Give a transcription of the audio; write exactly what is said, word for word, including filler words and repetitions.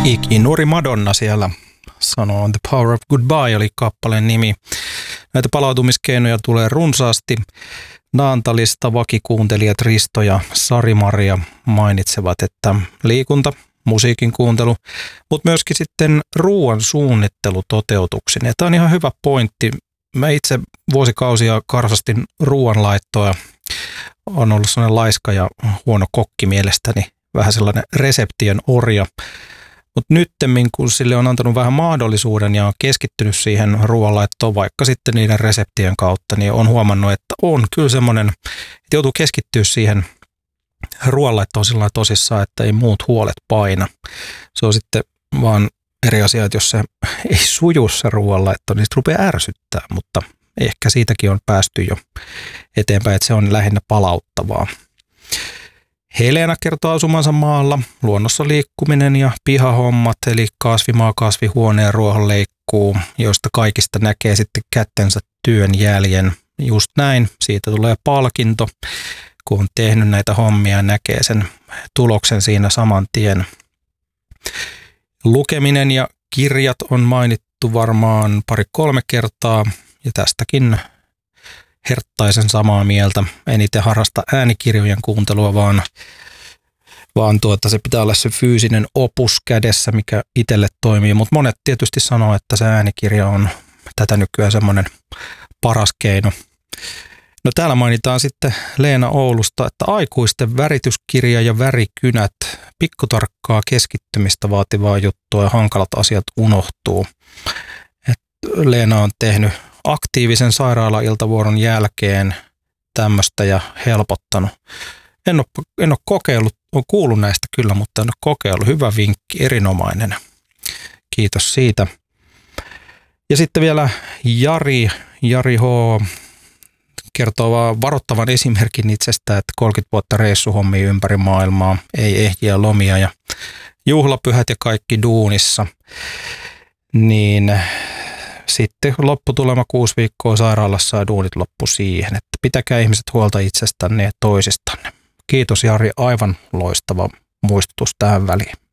Ikinuori Madonna siellä sanoo The Power of Goodbye oli kappaleen nimi. Näitä palautumiskeinoja tulee runsaasti. Naantalista vakikuuntelijat Risto ja Sari-Maria mainitsevat, että liikunta, musiikin kuuntelu, mutta myöskin sitten ruoan suunnittelu toteutuksen. Ja tämä on ihan hyvä pointti. Mä itse vuosikausia karsastin ruoanlaittoa. On ollut sellainen laiska ja huono kokki mielestäni, vähän sellainen reseptien orja. Mutta nyttemmin, kun sille on antanut vähän mahdollisuuden ja on keskittynyt siihen ruoanlaittoon, vaikka sitten niiden reseptien kautta, niin on huomannut, että on kyllä semmoinen, että joutuu keskittyä siihen ruoanlaittoon sillä tosissaan, että ei muut huolet paina. Se on sitten vaan eri asia, että jos se ei suju se ruoanlaitto, niin se rupeaa ärsyttää, mutta ehkä siitäkin on päästy jo eteenpäin, että se on lähinnä palauttavaa. Helena kertoo asumansa maalla, luonnossa liikkuminen ja pihahommat, eli kasvimaa, kasvihuone ja ruohonleikkuu, joista kaikista näkee sitten kättensä työn jäljen. Just näin, siitä tulee palkinto, kun on tehnyt näitä hommia ja näkee sen tuloksen siinä saman tien. Lukeminen ja kirjat on mainittu varmaan pari-kolme kertaa, ja tästäkin herttaisen samaa mieltä. En itse harrasta äänikirjojen kuuntelua, vaan, vaan tuota, se pitää olla se fyysinen opus kädessä, mikä itselle toimii. Mutta monet tietysti sanoo, että se äänikirja on tätä nykyään semmoinen paras keino. No täällä mainitaan sitten Leena Oulusta, että aikuisten värityskirja ja värikynät, pikkutarkkaa keskittymistä vaativaa juttua ja hankalat asiat unohtuu. Et Leena on tehnyt aktiivisen sairaala-iltavuoron jälkeen tämmöistä ja helpottanut. En ole, en ole kokeillut, olen kuullut näistä kyllä, mutta en ole kokeillut. Hyvä vinkki, erinomainen. Kiitos siitä. Ja sitten vielä Jari, Jari H. kertoo vaan varoittavan esimerkin itsestä, että kolmekymmentä vuotta reissuhommia ympäri maailmaa, ei ehjiä lomia ja juhlapyhät ja kaikki duunissa. Niin sitten lopputulema kuusi viikkoa sairaalassa ja duunit loppu siihen, että pitäkää ihmiset huolta itsestänne ja toisistanne. Kiitos Jari, aivan loistava muistutus tähän väliin.